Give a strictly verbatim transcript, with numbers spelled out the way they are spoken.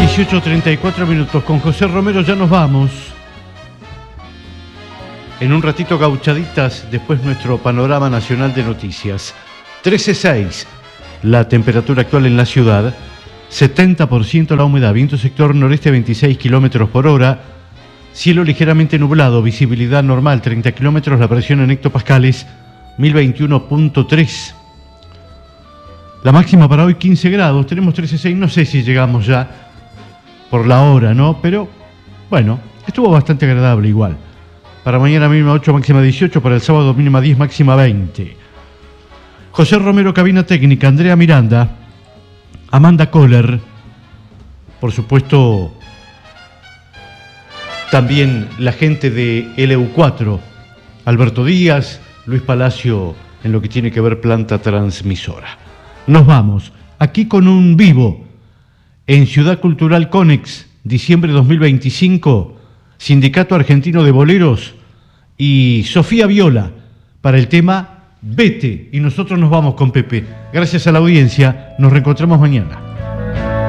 dieciocho treinta y cuatro minutos. Con José Romero ya nos vamos. En un ratito gauchaditas, después nuestro panorama nacional de noticias. trece seis la temperatura actual en la ciudad, setenta por ciento la humedad, viento sector noreste veintiséis kilómetros por hora, cielo ligeramente nublado, visibilidad normal treinta kilómetros, la presión en hectopascales mil veintiuno punto tres. La máxima para hoy quince grados, tenemos trece seis, no sé si llegamos ya por la hora, ¿no? Pero bueno, estuvo bastante agradable igual. Para mañana mínima ocho, máxima dieciocho, para el sábado mínima diez, máxima veinte. José Romero, cabina técnica, Andrea Miranda, Amanda Kohler, por supuesto, también la gente de L U cuatro, Alberto Díaz, Luis Palacio, en lo que tiene que ver planta transmisora. Nos vamos, aquí con un vivo, en Ciudad Cultural Conex, diciembre dos mil veinticinco, Sindicato Argentino de Boleros y Sofía Viola, para el tema Vete, y nosotros nos vamos con Pepe. Gracias a la audiencia, nos reencontramos mañana.